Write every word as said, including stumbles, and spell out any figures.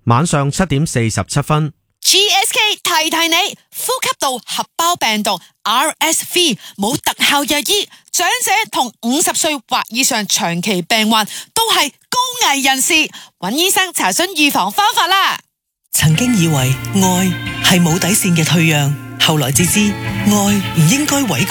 晚上七點四十七分。 G S K 提提你，呼吸道合胞病毒 R S V 冇特效藥醫，長者同五十歲或以上長期病患都係高危人士，揾醫生查詢預防方法啦。 曾經以為愛係冇底線嘅退讓，後來至知愛唔應該委曲